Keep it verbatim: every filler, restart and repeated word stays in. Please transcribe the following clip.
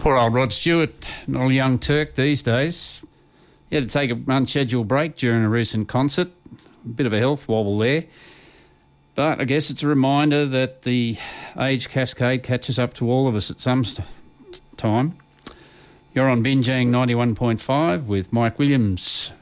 Poor old Rod Stewart, not a young Turk these days. He had to take an unscheduled break during a recent concert. A bit of a health wobble there. But I guess it's a reminder that the age cascade catches up to all of us at some st- time. You're on Binjang ninety-one point five with Mike Williams.